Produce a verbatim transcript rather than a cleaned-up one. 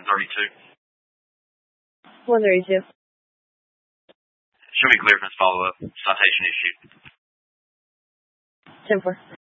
one thirty-two. one thirty-two. Show me clear for this follow-up. Citation issued. ten four.